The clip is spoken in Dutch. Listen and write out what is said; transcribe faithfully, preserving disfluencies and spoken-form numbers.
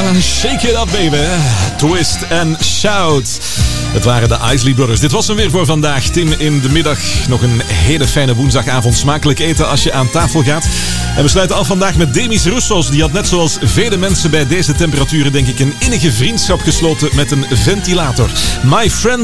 Shake it up, baby. Twist and shout. Het waren de Isley Brothers. Dit was hem weer voor vandaag. Tim in de middag. Nog een hele fijne woensdagavond. Smakelijk eten als je aan tafel gaat. En we sluiten af vandaag met Demis Roussos. Die had net zoals vele mensen bij deze temperaturen denk ik een innige vriendschap gesloten met een ventilator. My Friend